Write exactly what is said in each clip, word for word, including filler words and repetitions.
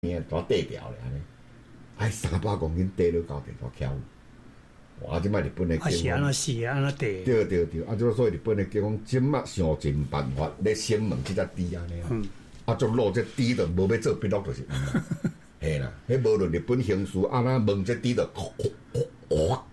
年都跌掉了安尼，哎，三百公斤跌到高地都翘。哇！即摆日本的警方， 啊是安那是安那地， 对对对，啊，就所以日本的警方即马想尽办法咧审问即只猪安尼啊， 嗯， 啊，就落这猪就无要做笔录就是毋啦，嘿啦，迄无论日本刑事啊那问这猪就，哇，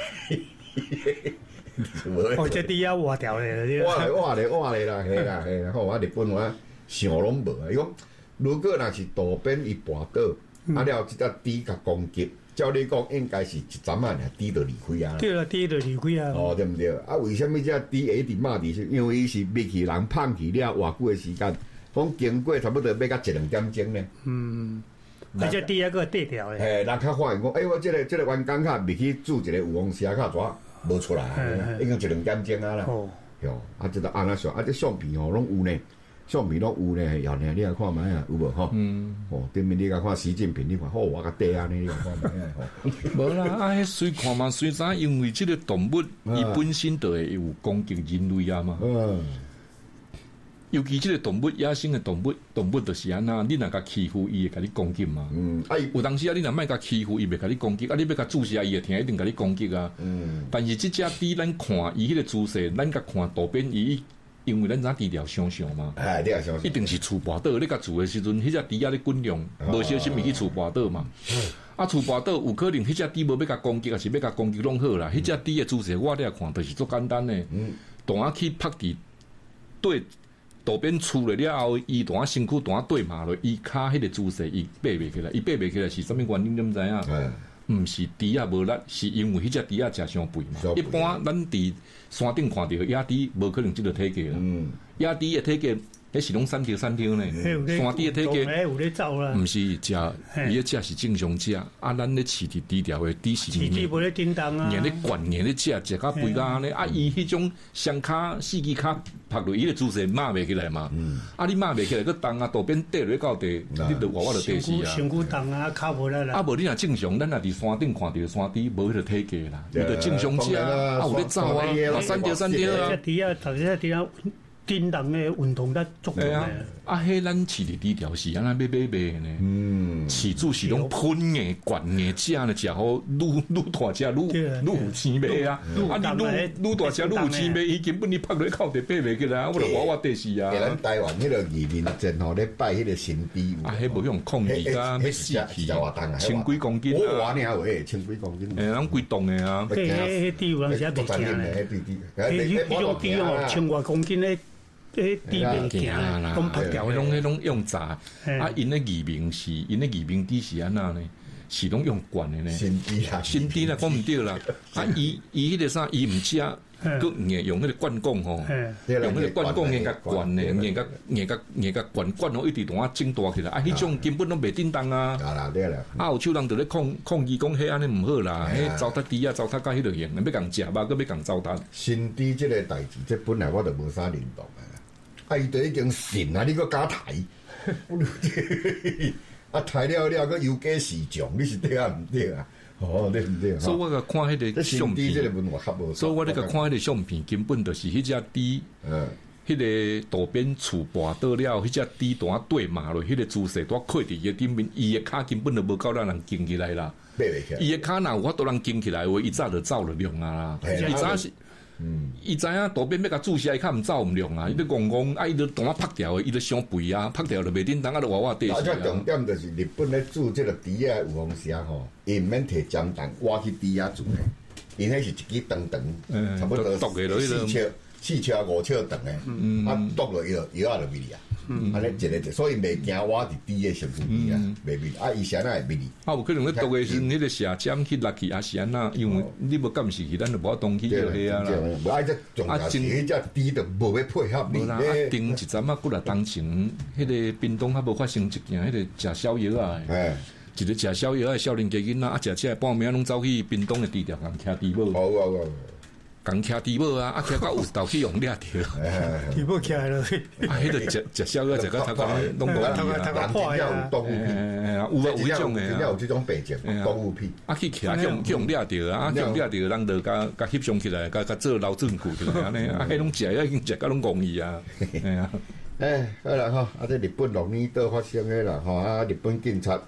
哦，这猪啊活掉咧， 哇咧哇咧哇咧啦，嘿啦嘿啦，好啊，日本话想拢无啊，伊讲如果若是路边伊跋倒，啊了即只猪甲攻击。照你讲，应该是一阵啊，猪就离开啊。 对啦，猪就离开啊。 哦，对毋对？啊，为什么这猪会一直骂伫？是因为伊是灭去人胖去了偌久的时间，讲经过差不多要到一两点钟呢。 嗯，而且猪还个跌掉咧。 诶，人较发现讲，诶、欸，我这个这个员工卡灭去煮一个有风虾卡抓无出来，应该一两点钟啊啦。哦，哟，啊，这个安那想，啊，这相片哦，拢有呢。相片拢有呢，后呢，你来看卖啊，有无吼？嗯，哦，对面你来看习近平，你看好我个地安尼，你来看卖啊吼。 无啦，啊，迄随看嘛，随知因为即个动物伊本身就会有攻击人类啊嘛。嗯。尤其即个动物野生的动物，动物就是安那，你若甲欺负伊，会甲你攻击嘛。嗯。啊，有当时啊，你若莫甲欺负伊，袂甲你攻击，啊，你要甲注射伊，会听一定甲你攻击啊。嗯。但是即只猪，咱看伊迄个姿势，咱甲看图片伊。因为咱早低调想想嘛， 哎，你也想想， 一定是厝跋倒，你甲厝的时阵，迄只猪仔咧滚量，无小心咪去厝跋倒嘛。啊，厝跋倒有可能迄只猪无要甲攻击，还是要甲攻击拢好啦。迄只猪的姿势，我咧看就是足简单诶。弹啊去拍伫对路边厝了了后，伊弹身躯弹对马落，伊骹迄个姿势伊爬袂起来，伊爬袂起来是啥物原因？你毋知影？毋是猪仔无力，是因为迄只猪仔食伤肥嘛。一般咱伫山顶看到野猪，无可能即个体格啦。野猪的体格，迄是拢三条三条呢。山猪的体格， 有咧走啦。 毋是食，伊咧食是正常食。啊，咱咧饲伫低调的猪是。 饲猪无咧叮当啊。 硬咧灌，硬咧食，食甲肥甲安尼。啊，伊迄种双骹、四肢骹拍落，伊个姿势抹袂起来嘛。啊，你抹袂起来，佮重啊，路边跌落到地，你着活我着地死啊。 身躯重啊，骹无力啦。 啊，无你若正常，咱若伫山顶看到山猪，无迄个体格啦，你着正常食啊，啊有咧走啊，啊三条三条啊。 只猪啊，头先只猪叮当诶运动得足够诶。 啊，迄咱饲伫低调是安那买买卖呢？嗯，饲主是拢喷硬、灌硬食呢，食好愈愈大只愈愈有钱买啊！啊，你愈愈大只愈有钱买，伊根本你拍落靠地爬袂起来，我著活活地死啊！ 咱台湾迄个移民真吼咧拜迄个神猪， 啊，迄无用控制啊，要死去，千几公斤啊！我呢有千几公斤， 诶，咱规栋诶啊！ 迄迄猪有阵时袂惊咧，迄迄种猪吼千外公斤咧。诶，猪袂惊啦，拢拍掉， 拢迄拢用炸。啊，因咧移民是，因咧移民猪是安那呢？是拢用灌的呢？ 新猪啦， 新猪啦，讲毋对啦。啊，伊伊迄个啥，伊毋食，佮硬用迄个灌供吼，用迄个灌供硬甲灌的，硬甲硬甲硬甲灌灌吼，一直同我整大起来。啊，迄种根本拢袂叮当啊。 啊啦，对啦。 啊，有手人伫咧抗抗议讲，迄安尼毋好啦，迄糟蹋猪啊，糟蹋甲迄落型，要共食吧，佮要共糟蹋。 新猪即个代志，即本来我就无啥认同啊。啊！伊就已经信啊！你搁加抬，啊抬了了，搁油价市场，你是对啊？毋对啊？哦，对毋对？ 所以我甲看迄个相片，所以我咧甲看迄个相片，根本就是迄只猪，嗯，迄个路边厝跋倒了，迄只猪单对马落，迄个姿势拄靠伫伊顶面，伊个骹根本就无够咱人扛起来啦。伊个骹若有法度人扛起来，话伊早就走了量啊啦，伊早是。嗯，伊知影路边要甲注射，伊较毋走毋量啊！伊咧戆戆，啊，伊咧当啊拍掉的，伊咧伤肥啊，拍掉就袂叮当啊，就活活地死啊！ 而且重点就是日本咧煮即个猪仔有风虾吼，伊毋免摕尖蛋挖去猪仔煮诶，因迄是一支长长，差不多四尺、四尺五尺长诶，啊，剁落药药仔就味啊！安尼一个一，所以袂惊我伫猪诶身躯味啊，袂味啊，伊啥那会味哩？ 啊，有可能咧剁诶时，迄个射尖去落去也是安那，因为你无监视去，咱就无法当去药迄啊啦。 无啊，只重要是迄只猪就无要配合你。 啊，顶一阵啊，过来当前，迄个屏东还无发生一件，迄个食宵夜啊，一个食宵夜啊，少年家囡仔啊，食起来半暝拢走去屏东诶猪条共徛猪母。 好啊！ 共徛猪母啊，啊徛到有头去用掠着， 猪母徛落去， 啊，迄个食食宵夜食到头壳拢无去啊，破呀，动物癖， 有啊有迄种诶， 真正有即种病症，动物癖， 啊去徛去用去用掠着啊，去用掠着，人就甲甲翕相起来，甲甲做老证据起来安尼，啊，迄种食啊已经食到拢戆伊啊，哎呀， 哎，好啦吼，啊，这日本鹿儿岛发生诶啦，吼啊，日本警察